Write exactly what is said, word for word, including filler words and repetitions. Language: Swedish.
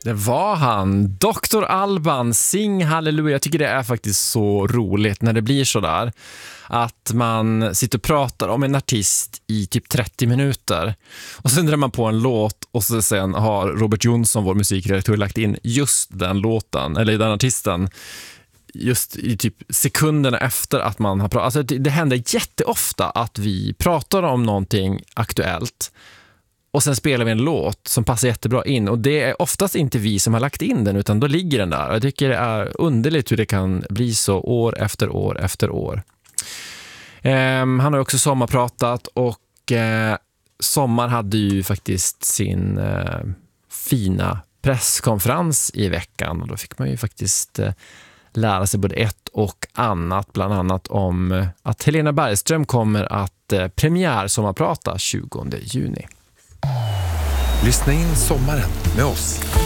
Det var han, doktor Alban, Sing Halleluja. Jag tycker det är faktiskt så roligt när det blir så där. Att man sitter och pratar om en artist i typ trettio minuter. Och sen drar man på en låt och så sen har Robert Jonsson, vår musikredaktör, lagt in just den låten, eller den artisten, just i typ sekunderna efter att man har pratat. Alltså det, det händer jätteofta att vi pratar om någonting aktuellt. Och sen spelar vi en låt som passar jättebra in. Och det är oftast inte vi som har lagt in den, utan då ligger den där. Jag tycker det är underligt hur det kan bli så år efter år efter år. Eh, han har också sommarpratat och eh, Sommar hade ju faktiskt sin eh, fina presskonferens i veckan. Och då fick man ju faktiskt eh, lära sig både ett och annat. Bland annat om eh, att Helena Bergström kommer att eh, premiär sommarprata tjugonde juni. Lyssna in sommaren med oss.